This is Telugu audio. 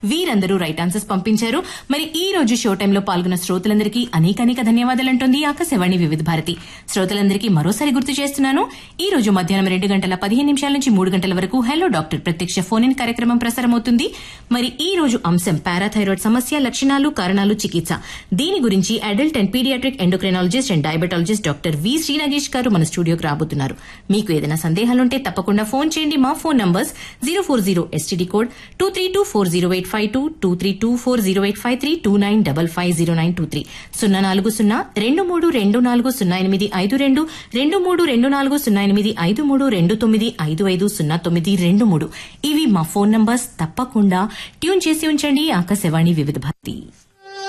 వీరందరూ రైట్ ఆన్సర్స్ పంపించారు. మరి ఈ రోజు షో టైంలో పాల్గొన్న శ్రోతలందరికీ అనేక ధన్యవాదాలంటోంది ఆకాశవాణి వివిధ భారతి. శ్రోతలందరికీ మరోసారి గుర్తు చేస్తున్నాను, ఈ రోజు మధ్యాహ్నం 2:15 నుంచి 3 గంటల వరకు హలో డాక్టర్ ప్రత్యక్ష ఫోన్ ఇన్ కార్యక్రమం ప్రసారమవుతుంది. మరి ఈ రోజు అంశం పారాథైరాయిడ్ సమస్య, లక్షణాలు, కారణాలు, చికిత్స. దీని గురించి adult and paediatric endocrinologist and diabetologist doctor V Srinagesh గారు మన స్టూడియోకి రాబోతున్నారు. మీకు ఏదైనా సందేహాలుంటే తప్పకుండా ఫోన్ చేయండి. మా ఫోన్ నంబర్స్ 040 STD కోడ్ 2324085 2324085 29550923 04023240852 23240853295509 ఇవి మా ఫోన్ నంబర్స్. తప్పకుండా ట్యూన్ చేసి ఉంచండి ఆకాశవాణి వివిధ భారతి.